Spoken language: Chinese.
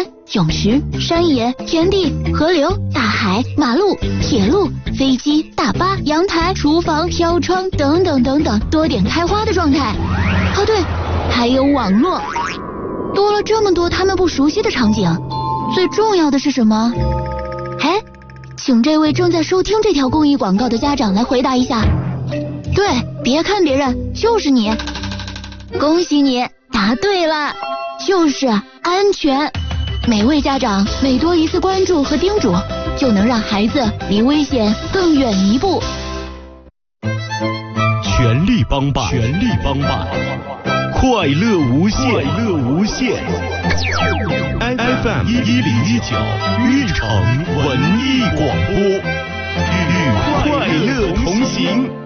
园、泳池、山野、田地、河流、大海、马路、铁路、飞机、大巴、阳台、厨房、飘窗等等等等，多点开花的状态。哦对，还有网络。多了这么多他们不熟悉的场景，最重要的是什么？哎，请这位正在收听这条公益广告的家长来回答一下。对，别看别人，就是你。恭喜你，答对了，就是安全。每位家长每多一次关注和叮嘱，就能让孩子离危险更远一步。 全力帮办，全力帮办，快乐无限，快乐无限。FM 1019运城文艺广播，与快乐同行。